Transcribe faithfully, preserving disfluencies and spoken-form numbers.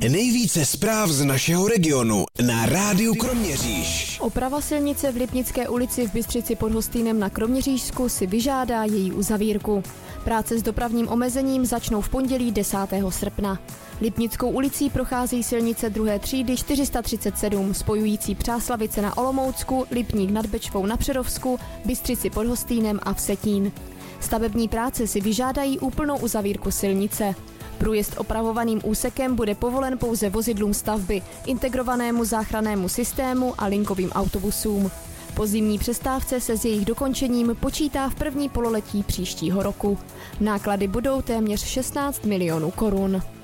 Nejvíce zpráv z našeho regionu na Rádiu Kroměříž. Oprava silnice v Lipnické ulici v Bystřici pod Hostýnem na Kroměřížsku si vyžádá její uzavírku. Práce s dopravním omezením začnou v pondělí desátého srpna. Lipnickou ulicí prochází silnice druhé třídy čtyři sta třicet sedm spojující Přáslavice na Olomoucku, Lipník nad Bečvou na Přerovsku, Bystřici pod Hostýnem a Vsetín. Stavební práce si vyžádají úplnou uzavírku silnice. Průjezd opravovaným úsekem bude povolen pouze vozidlům stavby, integrovanému záchrannému systému a linkovým autobusům. Po zimní přestávce se s jejich dokončením počítá v první pololetí příštího roku. Náklady budou téměř šestnáct milionů korun.